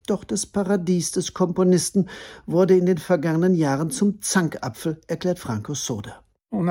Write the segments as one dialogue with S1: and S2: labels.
S1: Doch das Paradies des Komponisten wurde in den vergangenen Jahren zum Zankapfel, erklärt Franco Soda.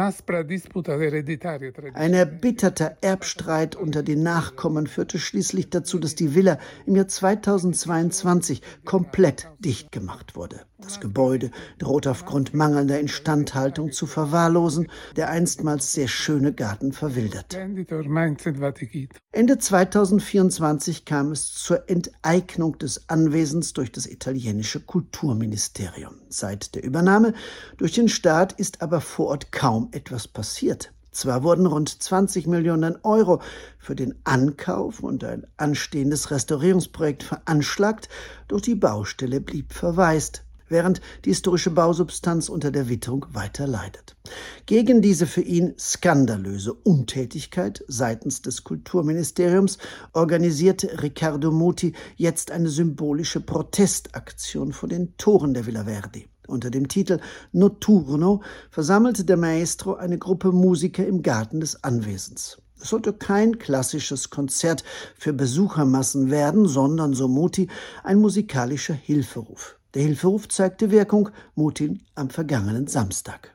S1: Ein erbitterter Erbstreit unter den Nachkommen führte schließlich dazu, dass die Villa im Jahr 2022 komplett dicht gemacht wurde. Das Gebäude droht aufgrund mangelnder Instandhaltung zu verwahrlosen, der einstmals sehr schöne Garten verwildert. Ende 2024 kam es zur Enteignung des Anwesens durch das italienische Kulturministerium. Seit der Übernahme durch den Staat ist aber vor Ort kaum etwas passiert. Zwar wurden rund 20 Millionen Euro für den Ankauf und ein anstehendes Restaurierungsprojekt veranschlagt, doch die Baustelle blieb verwaist, während die historische Bausubstanz unter der Witterung weiter leidet. Gegen diese für ihn skandalöse Untätigkeit seitens des Kulturministeriums organisierte Riccardo Muti jetzt eine symbolische Protestaktion vor den Toren der Villa Verdi. Unter dem Titel Notturno versammelte der Maestro eine Gruppe Musiker im Garten des Anwesens. Es sollte kein klassisches Konzert für Besuchermassen werden, sondern, so Muti, ein musikalischer Hilferuf. Der Hilferuf zeigte Wirkung, Muti am vergangenen Samstag.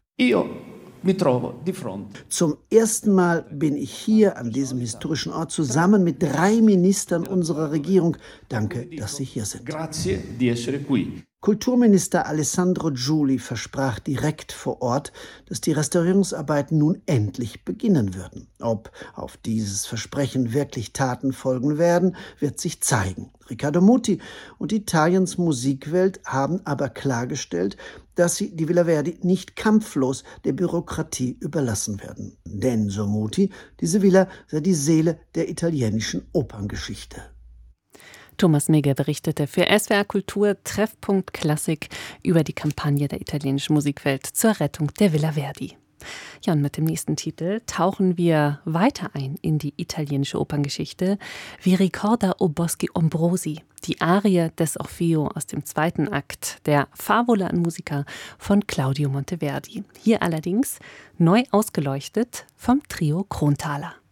S1: Zum ersten Mal bin ich hier an diesem historischen Ort zusammen mit 3 Ministern unserer Regierung. Danke, dass Sie hier sind. Kulturminister Alessandro Giuli versprach direkt vor Ort, dass die Restaurierungsarbeiten nun endlich beginnen würden. Ob auf dieses Versprechen wirklich Taten folgen werden, wird sich zeigen. Riccardo Muti und Italiens Musikwelt haben aber klargestellt, dass sie die Villa Verdi nicht kampflos der Bürokratie überlassen werden. Denn, so Muti, diese Villa sei die Seele der italienischen Operngeschichte.
S2: Thomas Migge berichtete für SWR Kultur Treffpunkt Klassik über die Kampagne der italienischen Musikwelt zur Rettung der Villa Verdi. Ja, und mit dem nächsten Titel tauchen wir weiter ein in die italienische Operngeschichte, wie Ricorda o Boschi Ombrosi, die Arie des Orfeo aus dem 2. Akt der Favola in Musica von Claudio Monteverdi. Hier allerdings neu ausgeleuchtet vom Trio Kronthaler.